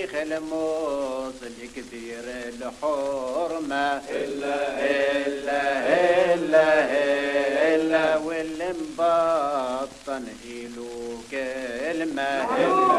الموصل كبير الحرمة إلا واللي مبطن إلو كلمة